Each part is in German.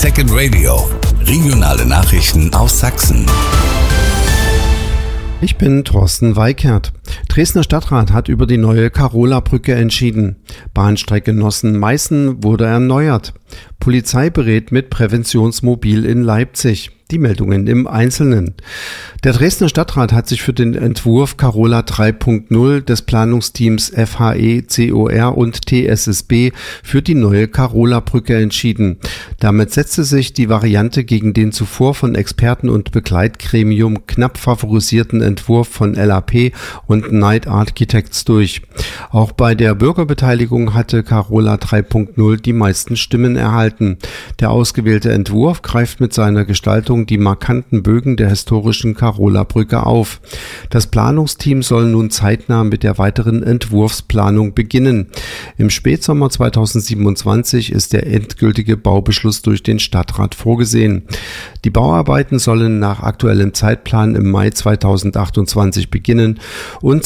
Second Radio. Regionale Nachrichten aus Sachsen. Ich bin Thorsten Weikert. Dresdner Stadtrat hat über die neue Karola-Brücke entschieden. Bahnstrecke Nossen-Meißen wurde erneuert. Polizei berät mit Präventionsmobil in Leipzig. Die Meldungen im Einzelnen. Der Dresdner Stadtrat hat sich für den Entwurf Karola 3.0 des Planungsteams FHE, COR und TSSB für die neue Karola-Brücke entschieden. Damit setzte sich die Variante gegen den zuvor von Experten und Begleitgremium knapp favorisierten Entwurf von LAP und Knight Architects durch. Auch bei der Bürgerbeteiligung hatte Karola 3.0 die meisten Stimmen erhalten. Der ausgewählte Entwurf greift mit seiner Gestaltung die markanten Bögen der historischen Karola-Brücke auf. Das Planungsteam soll nun zeitnah mit der weiteren Entwurfsplanung beginnen. Im Spätsommer 2027 ist der endgültige Baubeschluss durch den Stadtrat vorgesehen. Die Bauarbeiten sollen nach aktuellem Zeitplan im Mai 2028 beginnen und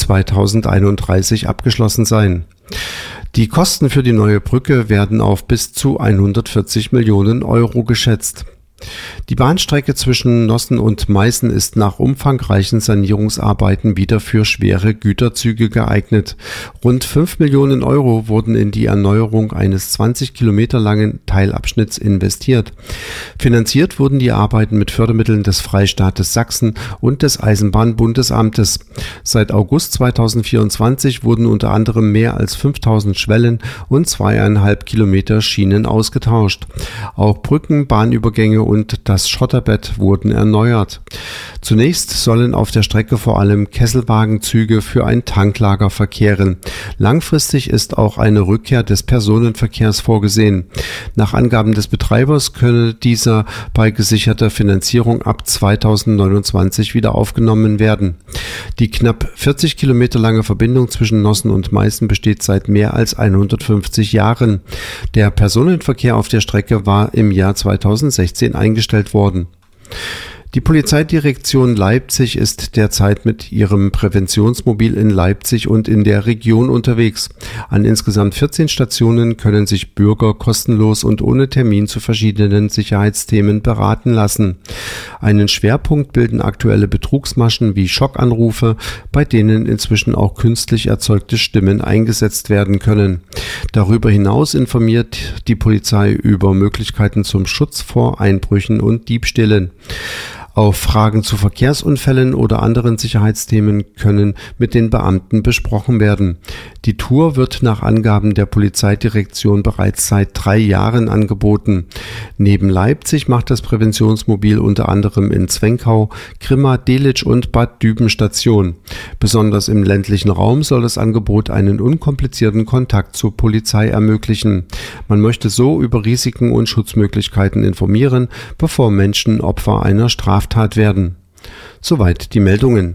2031 abgeschlossen sein. Die Kosten für die neue Brücke werden auf bis zu 140 Millionen Euro geschätzt. Die Bahnstrecke zwischen Nossen und Meißen ist nach umfangreichen Sanierungsarbeiten wieder für schwere Güterzüge geeignet. Rund 5 Millionen Euro wurden in die Erneuerung eines 20 Kilometer langen Teilabschnitts investiert. Finanziert wurden die Arbeiten mit Fördermitteln des Freistaates Sachsen und des Eisenbahnbundesamtes. Seit August 2024 wurden unter anderem mehr als 5000 Schwellen und 2,5 Kilometer Schienen ausgetauscht. Auch Brücken, Bahnübergänge und das Schotterbett wurden erneuert. Zunächst sollen auf der Strecke vor allem Kesselwagenzüge für ein Tanklager verkehren. Langfristig ist auch eine Rückkehr des Personenverkehrs vorgesehen. Nach Angaben des Betreibers könne dieser bei gesicherter Finanzierung ab 2029 wieder aufgenommen werden. Die knapp 40 Kilometer lange Verbindung zwischen Nossen und Meißen besteht seit mehr als 150 Jahren. Der Personenverkehr auf der Strecke war im Jahr 2016 eingestellt worden. Die Polizeidirektion Leipzig ist derzeit mit ihrem Präventionsmobil in Leipzig und in der Region unterwegs. An insgesamt 14 Stationen können sich Bürger kostenlos und ohne Termin zu verschiedenen Sicherheitsthemen beraten lassen. Einen Schwerpunkt bilden aktuelle Betrugsmaschen wie Schockanrufe, bei denen inzwischen auch künstlich erzeugte Stimmen eingesetzt werden können. Darüber hinaus informiert die Polizei über Möglichkeiten zum Schutz vor Einbrüchen und Diebstählen. Auch Fragen zu Verkehrsunfällen oder anderen Sicherheitsthemen können mit den Beamten besprochen werden. Die Tour wird nach Angaben der Polizeidirektion bereits seit 3 Jahren angeboten. Neben Leipzig macht das Präventionsmobil unter anderem in Zwenkau, Grimma, Delitzsch und Bad Düben Station. Besonders im ländlichen Raum soll das Angebot einen unkomplizierten Kontakt zur Polizei ermöglichen. Man möchte so über Risiken und Schutzmöglichkeiten informieren, bevor Menschen Opfer einer Straftat werden. Soweit die Meldungen.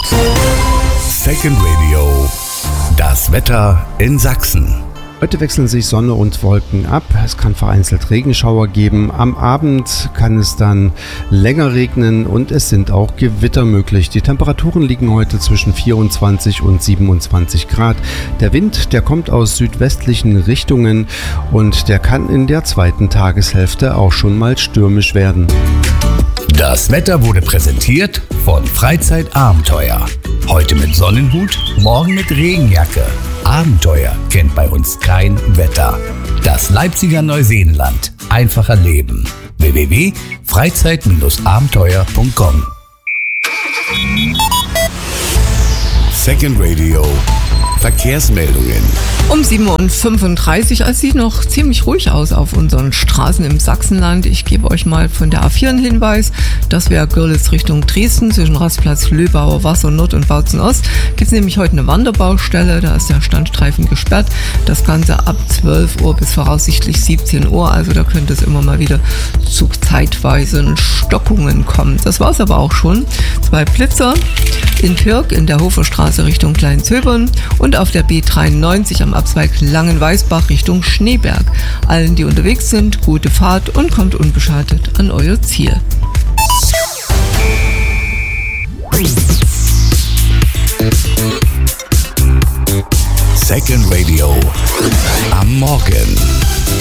Second Radio. Das Wetter in Sachsen. Heute wechseln sich Sonne und Wolken ab. Es kann vereinzelt Regenschauer geben. Am Abend kann es dann länger regnen und es sind auch Gewitter möglich. Die Temperaturen liegen heute zwischen 24 und 27 Grad. Der Wind, der kommt aus südwestlichen Richtungen und der kann in der zweiten Tageshälfte auch schon mal stürmisch werden. Das Wetter wurde präsentiert von Freizeitabenteuer. Heute mit Sonnenhut, morgen mit Regenjacke. Abenteuer kennt bei uns kein Wetter. Das Leipziger Neuseenland. Einfacher Leben. www.freizeit-abenteuer.com. Second Radio. Verkehrsmeldungen. Um 7.35 Uhr, es sieht noch ziemlich ruhig aus auf unseren Straßen im Sachsenland. Ich gebe euch mal von der A4 einen Hinweis. Das wäre Görlitz Richtung Dresden zwischen Rastplatz Löbauer Wasser Nord und Bautzen Ost. Gibt es nämlich heute eine Wanderbaustelle, da ist der Standstreifen gesperrt. Das Ganze ab 12 Uhr bis voraussichtlich 17 Uhr. Also da könnte es immer mal wieder zu zeitweisen Stockungen kommen. Das war es aber auch schon. 2 Blitzer in Pirk in der Hoferstraße Richtung Kleinzöbern und auf der B93 am Abzweig Langenweißbach Richtung Schneeberg. Allen, die unterwegs sind, gute Fahrt und kommt unbeschadet an euer Ziel. Second Radio am Morgen.